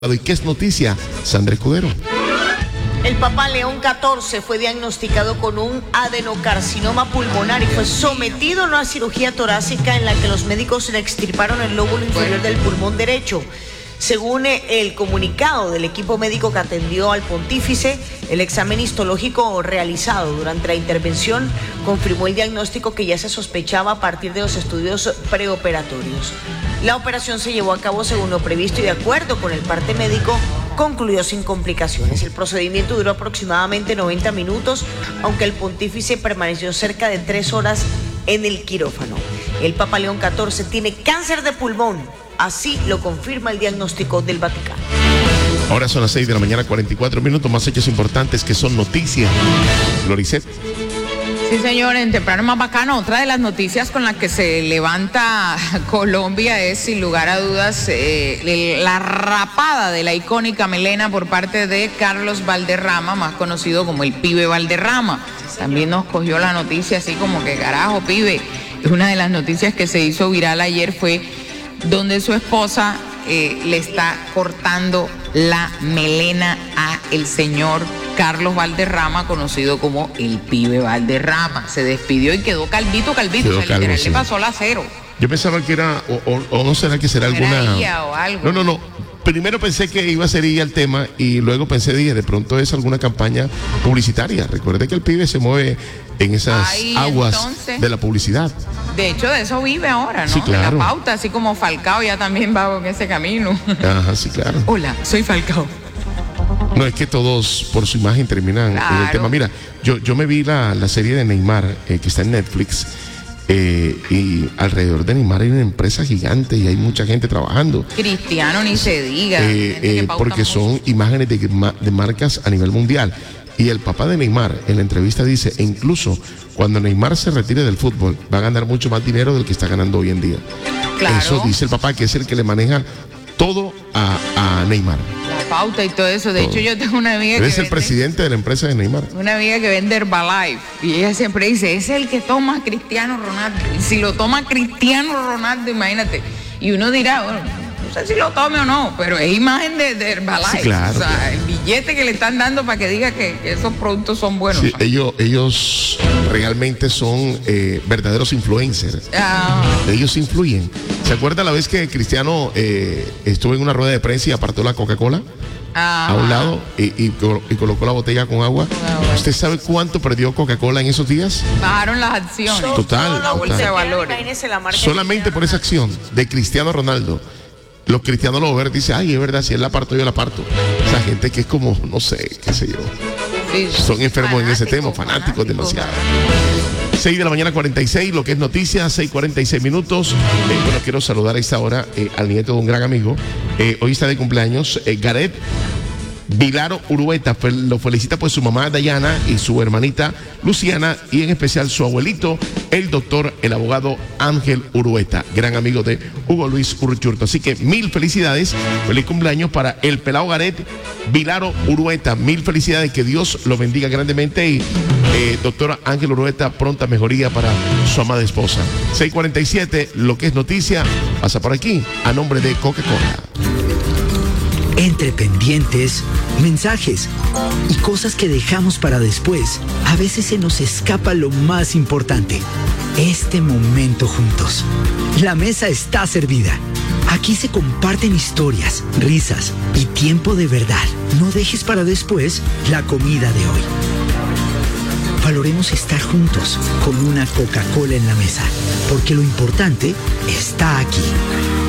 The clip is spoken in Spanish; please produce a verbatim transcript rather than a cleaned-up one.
¿Y qué es noticia, Sandra Escudero? El Papa León catorce fue diagnosticado con un adenocarcinoma pulmonar y fue sometido a una cirugía torácica en la que los médicos le extirparon el lóbulo inferior del pulmón derecho. Según el comunicado del equipo médico que atendió al pontífice, el examen histológico realizado durante la intervención confirmó el diagnóstico que ya se sospechaba a partir de los estudios preoperatorios. La operación se llevó a cabo según lo previsto y de acuerdo con el parte médico, concluyó sin complicaciones. El procedimiento duró aproximadamente noventa minutos, aunque el pontífice permaneció cerca de tres horas en el quirófano. El Papa León catorce tiene cáncer de pulmón. Así lo confirma el diagnóstico del Vaticano. Ahora son las seis de la mañana, cuarenta y cuatro minutos, más hechos importantes que son noticias. Loricet. Sí, señor, en temprano más bacano, otra de las noticias con las que se levanta Colombia es, sin lugar a dudas, eh, la rapada de la icónica melena por parte de Carlos Valderrama, más conocido como el Pibe Valderrama. También nos cogió la noticia así como que, carajo, pibe. Una de las noticias que se hizo viral ayer fue donde su esposa eh, le está cortando la melena a el señor Carlos Valderrama, conocido como el Pibe Valderrama. Se despidió y quedó calvito, calvito. Quedó o sea, calvo, literal, sí. Le pasó la cero. Yo pensaba que era, o, o, o no será que será alguna... Era o algo. No, no, no. Primero pensé que iba a ser ella el tema y luego pensé, dije, de pronto es alguna campaña publicitaria. Recuerde que el pibe se mueve en esas Ay, aguas entonces, de la publicidad. De hecho, de eso vive ahora, ¿no? Sí, claro. La pauta, así como Falcao ya también va en ese camino. Ajá, sí, claro. Hola, soy Falcao. No, es que todos por su imagen terminan Claro. en el tema. Mira, yo, yo me vi la, la serie de Neymar, eh, que está en Netflix, eh, y alrededor de Neymar hay una empresa gigante y hay mucha gente trabajando. Cristiano ni se diga. Eh, gente que eh, pauta porque mucho. son imágenes de, de marcas a nivel mundial. Y el papá de Neymar en la entrevista dice, e incluso cuando Neymar se retire del fútbol, va a ganar mucho más dinero del que está ganando hoy en día. Claro. Eso dice el papá, que es el que le maneja todo a, a Neymar. La pauta y todo eso. De Todo. hecho, yo tengo una amiga Él que es el vende, presidente de la empresa de Neymar. una amiga que vende Herbalife y ella siempre dice, ese es el que toma Cristiano Ronaldo. Y si lo toma Cristiano Ronaldo, imagínate. Y uno dirá, bueno, no sé si lo tome o no, pero es imagen de, de Herbalife. Sí, claro, o sea, claro. el billete que le están dando para que diga que, que esos productos son buenos. Sí, ellos, ellos realmente son eh, verdaderos influencers. Ah, Ellos influyen. ¿Se acuerda la vez que Cristiano eh, estuvo en una rueda de prensa y apartó la Coca-Cola ah, a un lado y, y, y colocó la botella con agua? agua. ¿Usted sabe cuánto perdió Coca-Cola en esos días? Bajaron las acciones. Total, Solo la total. bolsa de Valores. Imagínese la marca Solamente de por esa acción de Cristiano Ronaldo. Los cristianos lo ven y dicen, ay, es verdad, si él la apartó, yo la aparto. Esa gente que es como, no sé, qué sé yo. Sí, Son enfermos en ese tema, fanáticos, fanáticos demasiado. seis de la mañana, cuarenta y seis, lo que es noticia, seis cuarenta y seis minutos. Eh, bueno, quiero saludar a esta hora eh, al nieto de un gran amigo. Eh, hoy está de cumpleaños, eh, Gareth Vilaro Urueta. Fel- lo felicita pues su mamá Dayana y su hermanita Luciana, y en especial su abuelito, el doctor, el abogado Ángel Urueta, gran amigo de Hugo Luis Urchurto. Así que mil felicidades, feliz cumpleaños para el pelado Gareth Vilaro Urueta. Mil felicidades, que Dios lo bendiga grandemente y eh, doctora Ángel Urueta, pronta mejoría para su amada esposa. seis cuarenta y siete, lo que es noticia, pasa por aquí a nombre de Coca-Cola. Entre pendientes, mensajes y cosas que dejamos para después, a veces se nos escapa lo más importante, este momento juntos. La mesa está servida. Aquí se comparten historias, risas y tiempo de verdad. No dejes para después la comida de hoy. Valoremos estar juntos con una Coca-Cola en la mesa, porque lo importante está aquí.